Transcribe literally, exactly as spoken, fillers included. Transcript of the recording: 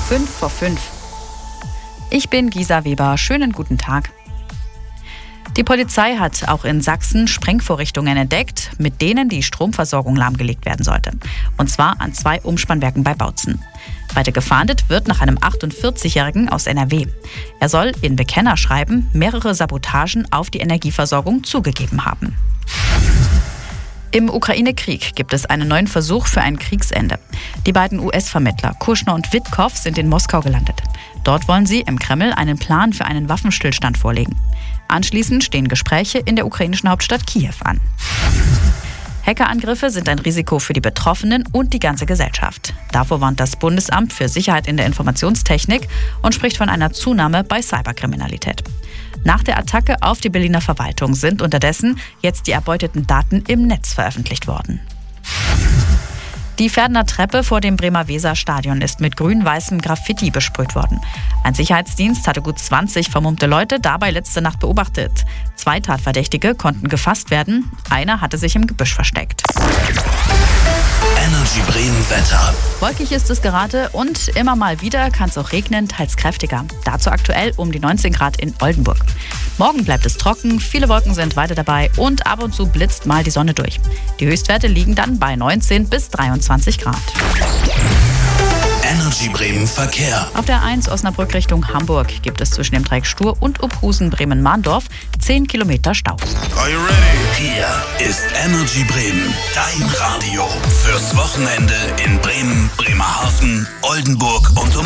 fünf vor fünf. Ich bin Gisa Weber. Schönen guten Tag. Die Polizei hat auch in Sachsen Sprengvorrichtungen entdeckt, mit denen die Stromversorgung lahmgelegt werden sollte. Und zwar an zwei Umspannwerken bei Bautzen. Weiter gefahndet wird nach einem achtundvierzigjährigen aus N R W. Er soll in Bekennerschreiben mehrere Sabotagen auf die Energieversorgung zugegeben haben. Im Ukraine-Krieg gibt es einen neuen Versuch für ein Kriegsende. Die beiden U S-Vermittler Kushner und Witkow sind in Moskau gelandet. Dort wollen sie im Kreml einen Plan für einen Waffenstillstand vorlegen. Anschließend stehen Gespräche in der ukrainischen Hauptstadt Kiew an. Hackerangriffe sind ein Risiko für die Betroffenen und die ganze Gesellschaft. Davor warnt das Bundesamt für Sicherheit in der Informationstechnik und spricht von einer Zunahme bei Cyberkriminalität. Nach der Attacke auf die Berliner Verwaltung sind unterdessen jetzt die erbeuteten Daten im Netz veröffentlicht worden. Die Pferdener Treppe vor dem Bremer Weserstadion ist mit grün-weißem Graffiti besprüht worden. Ein Sicherheitsdienst hatte gut zwanzig vermummte Leute dabei letzte Nacht beobachtet. Zwei Tatverdächtige konnten gefasst werden, einer hatte sich im Gebüsch versteckt. Energy Bremen Wetter. Wolkig ist es gerade und immer mal wieder kann es auch regnen, teils kräftiger. Dazu aktuell um die neunzehn Grad in Oldenburg. Morgen bleibt es trocken, viele Wolken sind weiter dabei und ab und zu blitzt mal die Sonne durch. Die Höchstwerte liegen dann bei neunzehn bis dreiundzwanzig Grad. Energy Bremen Verkehr. Auf der eins Osnabrück Richtung Hamburg gibt es zwischen dem Dreieck Stur und Uphusen Bremen-Mahndorf zehn Kilometer Stau. Are you ready? Hier ist Energy Bremen, dein Radio fürs Wochenende in Bremen, Bremerhaven, Oldenburg und um